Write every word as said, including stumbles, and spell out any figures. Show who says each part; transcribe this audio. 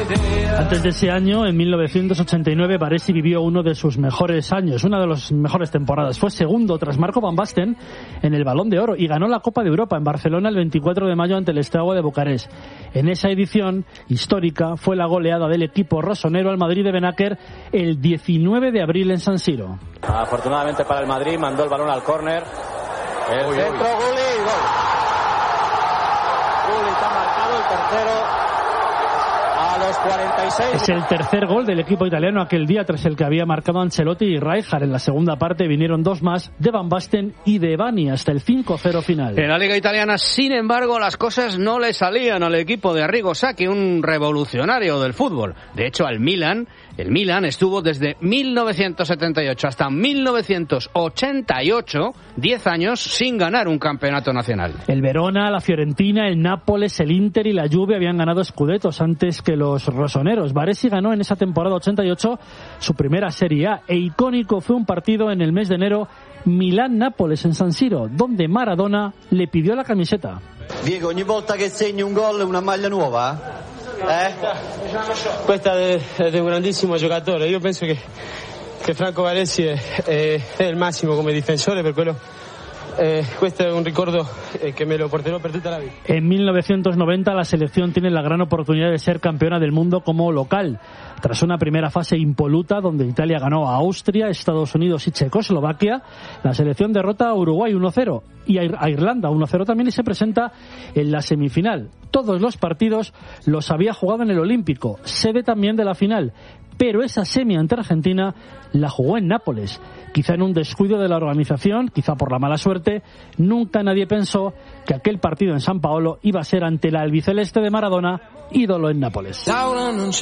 Speaker 1: Antes de ese año, en mil novecientos ochenta y nueve, Baresi vivió uno de sus mejores años, una de las mejores temporadas. Fue segundo tras Marco Van Basten en el Balón de Oro y ganó la Copa de Europa en Barcelona el veinticuatro de mayo ante el Steaua de Bucarest. En esa edición histórica fue la goleada del equipo rosonero al Madrid de Benaker el diecinueve de abril en San Siro.
Speaker 2: Afortunadamente para el Madrid, mandó el balón al córner. El uy, centro, Gulli, gol. Gulli está marcado el tercero. A los cuarenta y seis.
Speaker 1: Es el tercer gol del equipo italiano aquel día tras el que había marcado Ancelotti y Rijkaard. En la segunda parte vinieron dos más de Van Basten y de Bani hasta el cinco cero final.
Speaker 3: En la Liga Italiana, sin embargo, las cosas no le salían al equipo de Arrigo Sacchi, un revolucionario del fútbol. De hecho, al Milan, el Milan estuvo desde mil novecientos setenta y ocho hasta mil novecientos ochenta y ocho, diez años sin ganar un campeonato nacional.
Speaker 1: El Verona, la Fiorentina, el Nápoles, el Inter y la Juve habían ganado scudettos antes que los rosoneros. Baresi ganó en esa temporada ochenta y ocho su primera Serie A e icónico fue un partido en el mes de enero Milán-Nápoles en San Siro, donde Maradona le pidió la camiseta.
Speaker 4: Diego, ogni volta che segni un gol una maglia nuova? Eh?
Speaker 5: Questa è, è un grandissimo giocatore. Io penso che, che Franco Baresi è, è, è il massimo come difensore, per quello Eh, questo è un ricordo eh, que me lo porterò per tutta la vida.
Speaker 1: En mil novecientos noventa la selección tiene la gran oportunidad de ser campeona del mundo como local. Tras una primera fase impoluta donde Italia ganó a Austria, Estados Unidos y Checoslovaquia, la selección derrota a Uruguay uno cero y a Irlanda uno cero también y se presenta en la semifinal. Todos los partidos los había jugado en el Olímpico, sede también de la final. Pero esa semi ante Argentina la jugó en Nápoles. Quizá en un descuido de la organización, quizá por la mala suerte, nunca nadie pensó que aquel partido en San Paolo iba a ser ante el albiceleste de Maradona, ídolo en Nápoles.